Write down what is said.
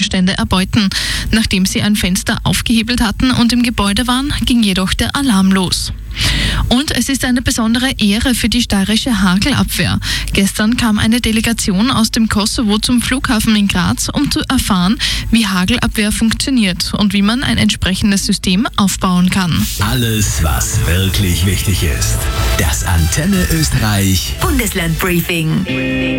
Widerstände erbeuten. Nachdem sie ein Fenster aufgehebelt hatten und im Gebäude waren, ging jedoch der Alarm los. Und es ist eine besondere Ehre für die steirische Hagelabwehr. Gestern kam eine Delegation aus dem Kosovo zum Flughafen in Graz, um zu erfahren, wie Hagelabwehr funktioniert und wie man ein entsprechendes System aufbauen kann. Alles, was wirklich wichtig ist. Das Antenne Österreich Bundesland Briefing.